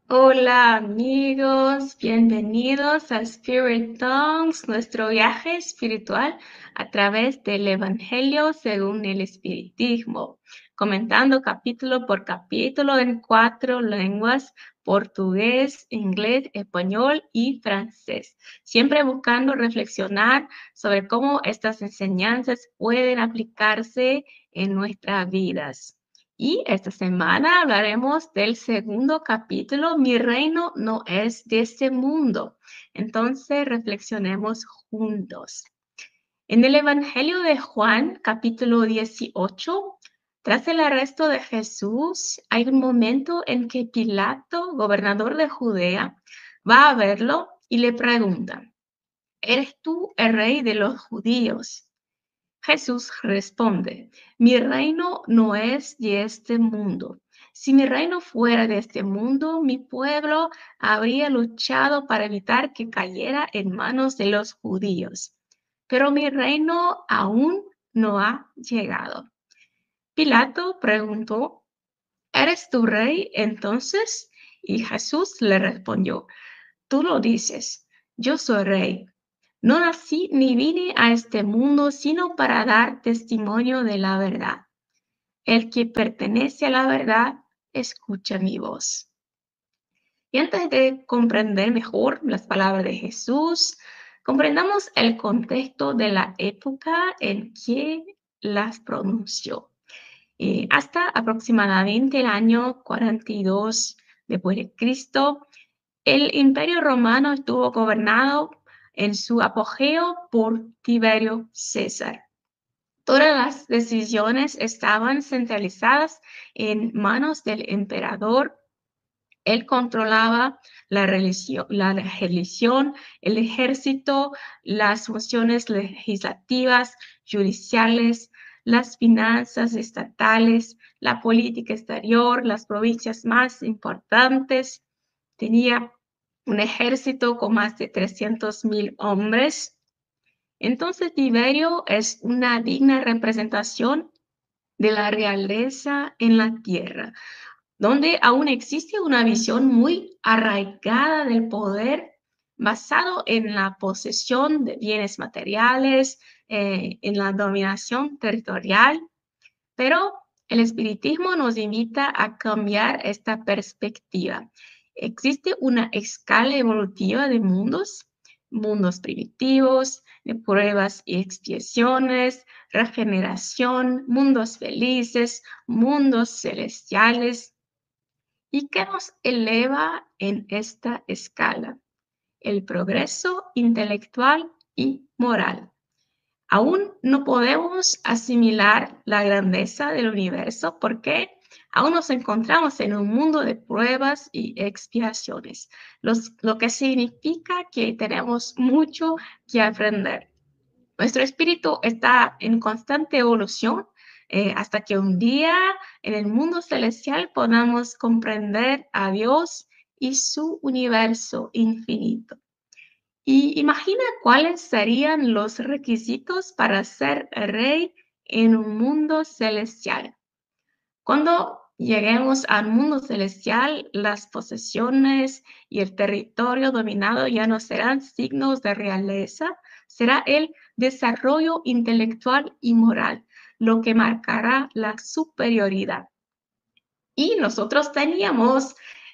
Hola amigos, bienvenidos a Spirit Tongues, nuestro viaje espiritual a través del Evangelio según el Espiritismo, comentando capítulo por capítulo en 4 lenguas: portugués, inglés, español y francés, siempre buscando reflexionar sobre cómo estas enseñanzas pueden aplicarse en nuestras vidas. Y esta semana hablaremos del segundo capítulo: Mi reino no es de este mundo. Entonces reflexionemos juntos. En el Evangelio de Juan, capítulo 18, tras el arresto de Jesús, hay un momento en que Pilato, gobernador de Judea, va a verlo y le pregunta: ¿Eres tú el rey de los judíos? Jesús responde: Mi reino no es de este mundo. Si mi reino fuera de este mundo, mi pueblo habría luchado para evitar que cayera en manos de los judíos. Pero mi reino aún no ha llegado. Pilato preguntó: ¿Eres tu rey entonces? Y Jesús le respondió: Tú lo dices, yo soy rey. No nací ni vine a este mundo sino para dar testimonio de la verdad. El que pertenece a la verdad, escucha mi voz. Y antes de comprender mejor las palabras de Jesús, comprendamos el contexto de la época en que las pronunció. Hasta aproximadamente el año 42 después de Cristo, el Imperio Romano estuvo gobernado en su apogeo por Tiberio César. Todas las decisiones estaban centralizadas en manos del emperador. Él controlaba la religión, el ejército, las funciones legislativas, judiciales, las finanzas estatales, la política exterior, las provincias más importantes. Tenía un ejército con más de 300.000 hombres. Entonces Tiberio es una digna representación de la realeza en la tierra, donde aún existe una visión muy arraigada del poder basado en la posesión de bienes materiales, en la dominación territorial. Pero el espiritismo nos invita a cambiar esta perspectiva. Existe una escala evolutiva de mundos: mundos primitivos, de pruebas y expiaciones, regeneración, mundos felices, mundos celestiales. ¿Y qué nos eleva en esta escala? El progreso intelectual y moral. Aún no podemos asimilar la grandeza del universo porque aún nos encontramos en un mundo de pruebas y expiaciones, lo que significa que tenemos mucho que aprender. Nuestro espíritu está en constante evolución, hasta que un día en el mundo celestial podamos comprender a Dios y su universo infinito. Y imagina cuáles serían los requisitos para ser rey en un mundo celestial. Cuando lleguemos al mundo celestial, las posesiones y el territorio dominado ya no serán signos de realeza, será el desarrollo intelectual y moral lo que marcará la superioridad. Y nosotros teníamos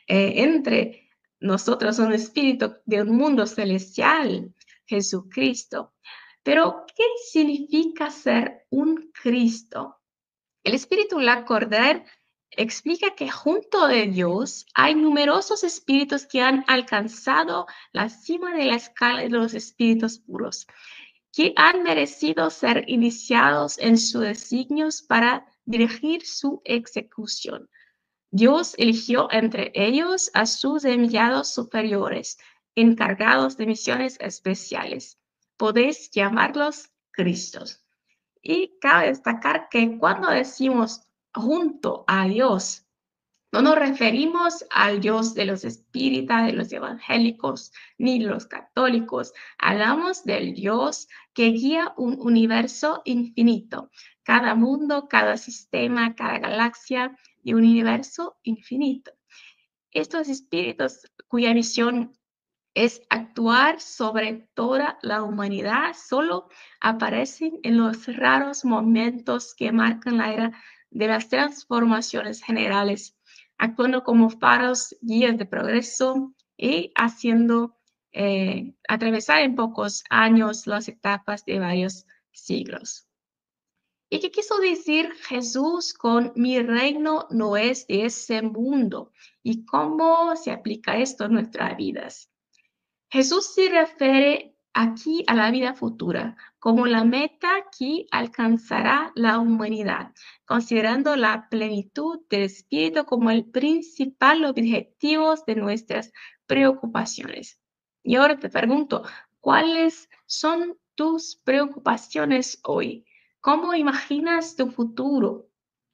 entre nosotros un espíritu de un mundo celestial, Jesucristo. Pero, ¿qué significa ser un Cristo? El espíritu Lacordaire explica que junto de Dios hay numerosos espíritus que han alcanzado la cima de la escala de los espíritus puros, que han merecido ser iniciados en sus designios para dirigir su ejecución. Dios eligió entre ellos a sus enviados superiores, encargados de misiones especiales. Podéis llamarlos Cristos. Y cabe destacar que cuando decimos junto a Dios, no nos referimos al Dios de los espíritas, de los evangélicos, ni los católicos. Hablamos del Dios que guía un universo infinito, cada mundo, cada sistema, cada galaxia, y un universo infinito. Estos espíritus cuya misión es actuar sobre toda la humanidad, solo aparecen en los raros momentos que marcan la era de las transformaciones generales, actuando como faros, guías de progreso y haciendo atravesar en pocos años las etapas de varios siglos. ¿Y qué quiso decir Jesús con mi reino no es de ese mundo? ¿Y cómo se aplica esto en nuestras vidas? Jesús se refiere aquí a la vida futura como la meta que alcanzará la humanidad, considerando la plenitud del Espíritu como el principal objetivo de nuestras preocupaciones. Y ahora te pregunto, ¿cuáles son tus preocupaciones hoy? ¿Cómo imaginas tu futuro?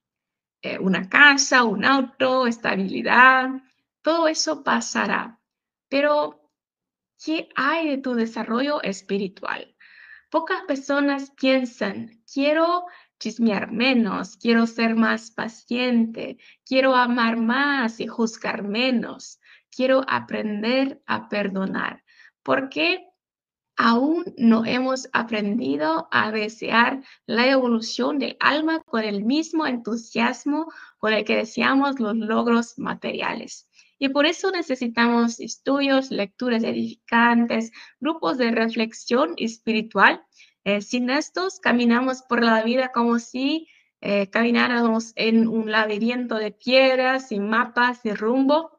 Una casa, un auto, estabilidad, todo eso pasará. Pero ¿qué hay de tu desarrollo espiritual? Pocas personas piensan, quiero chismear menos, quiero ser más paciente, quiero amar más y juzgar menos, quiero aprender a perdonar. ¿Por qué? Aún no hemos aprendido a desear la evolución del alma con el mismo entusiasmo con el que deseamos los logros materiales. Y por eso necesitamos estudios, lecturas edificantes, grupos de reflexión espiritual. Sin estos, caminamos por la vida como si camináramos en un laberinto de piedras, sin mapas, sin rumbo.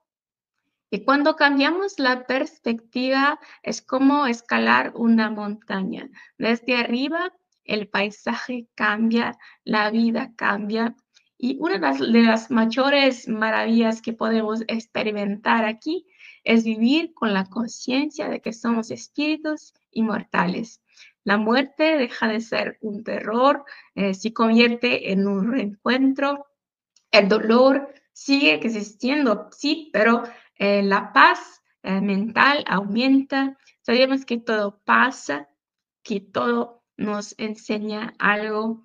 Y cuando cambiamos la perspectiva, es como escalar una montaña. Desde arriba, el paisaje cambia, la vida cambia. Y una de las mayores maravillas que podemos experimentar aquí es vivir con la conciencia de que somos espíritus inmortales. La muerte deja de ser un terror, se convierte en un reencuentro. El dolor sigue existiendo, sí, pero la paz mental aumenta. Sabemos que todo pasa, que todo nos enseña algo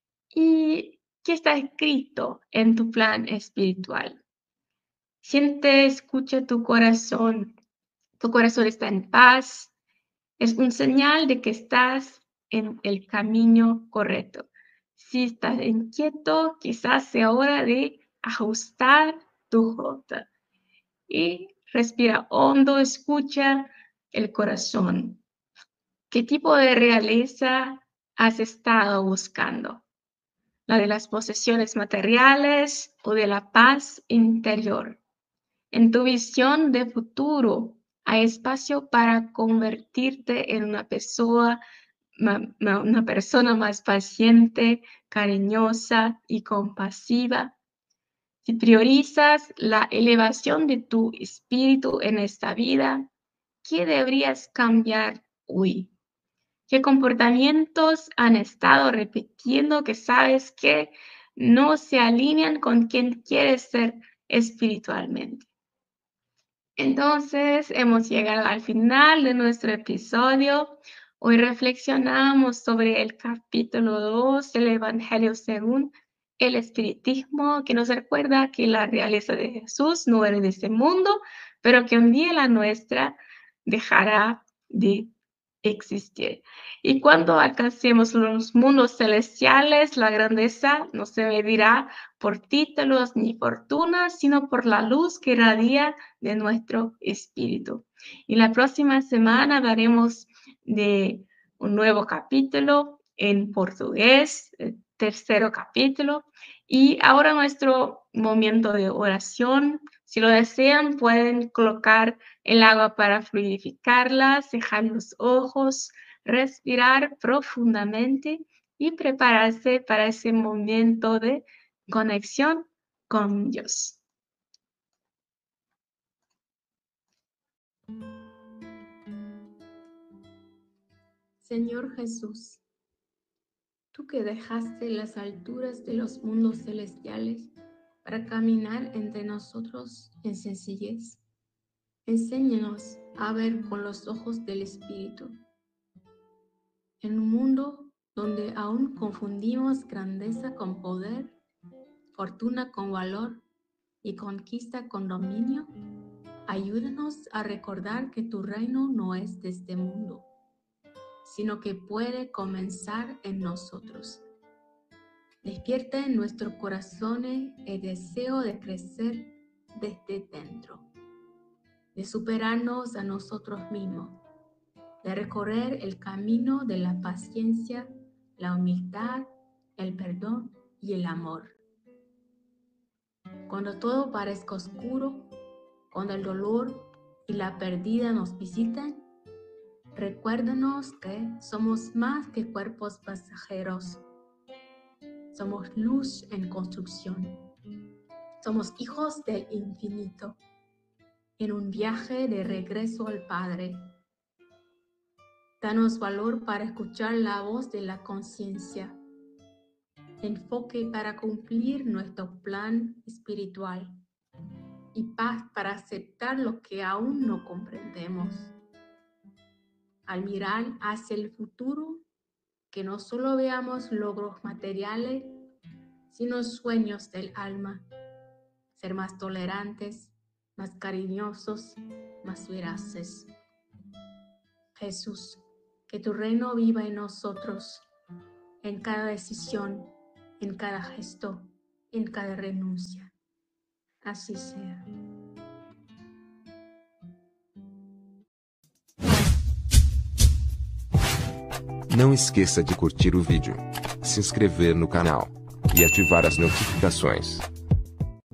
y que está escrito en tu plan espiritual. Siente, escucha tu corazón está en paz, es un señal de que estás en el camino correcto. Si estás inquieto, quizás sea hora de ajustar tu ruta. Y respira hondo, escucha el corazón. ¿Qué tipo de realeza has estado buscando? ¿La de las posesiones materiales o de la paz interior? En tu visión de futuro, ¿hay espacio para convertirte en una persona más paciente, cariñosa y compasiva? Si priorizas la elevación de tu espíritu en esta vida, ¿qué deberías cambiar hoy? ¿Qué comportamientos han estado repitiendo que sabes que no se alinean con quien quieres ser espiritualmente? Entonces, hemos llegado al final de nuestro episodio. Hoy reflexionamos sobre el capítulo 2 del Evangelio según el Espiritismo, que nos recuerda que la realeza de Jesús no era de este mundo, pero que un día la nuestra dejará de existir. Y cuando alcancemos los mundos celestiales, la grandeza no se medirá por títulos ni fortunas, sino por la luz que irradia de nuestro espíritu. Y la próxima semana hablaremos de un nuevo capítulo en portugués, el tercero capítulo. Y ahora nuestro momento de oración. Si lo desean, pueden colocar el agua para fluidificarla, cejar los ojos, respirar profundamente y prepararse para ese momento de conexión con Dios. Señor Jesús, tú que dejaste las alturas de los mundos celestiales para caminar entre nosotros en sencillez, enséñanos a ver con los ojos del Espíritu. En un mundo donde aún confundimos grandeza con poder, fortuna con valor y conquista con dominio, ayúdanos a recordar que tu reino no es de este mundo, sino que puede comenzar en nosotros. Despierta en nuestros corazones el deseo de crecer desde dentro, de superarnos a nosotros mismos, de recorrer el camino de la paciencia, la humildad, el perdón y el amor. Cuando todo parezca oscuro, cuando el dolor y la pérdida nos visitan, recuérdanos que somos más que cuerpos pasajeros. Somos luz en construcción. Somos hijos del infinito, en un viaje de regreso al Padre. Danos valor para escuchar la voz de la conciencia, enfoque para cumplir nuestro plan espiritual y paz para aceptar lo que aún no comprendemos. Al mirar hacia el futuro, que no solo veamos logros materiales, sino sueños del alma, ser más tolerantes, más cariñosos, más veraces. Jesús, que tu reino viva en nosotros, en cada decisión, en cada gesto, en cada renuncia. Así sea. Não esqueça de curtir o vídeo, se inscrever no canal e ativar as notificações.